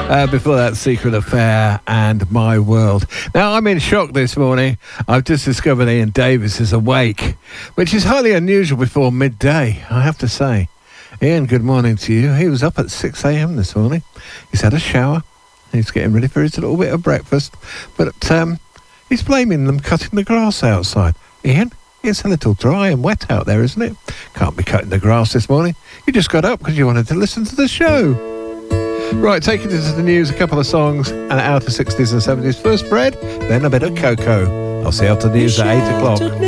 Before that, Secret Affair and My World. Now, I'm in shock this morning. I've just discovered Ian Davis is awake, which is highly unusual before midday, I have to say. Ian, good morning to you. He was up at 6 a.m. this morning. He's had a shower. He's getting ready for his little bit of breakfast. But he's blaming them cutting the grass outside. Ian, it's a little dry and wet out there, isn't it? Can't be cutting the grass this morning. You just got up because you wanted to listen to the show. Right, taking us to the news, a couple of songs, and out of 60s and 70s. First Bread, then a bit of Coco. I'll see you after the news at 8 o'clock.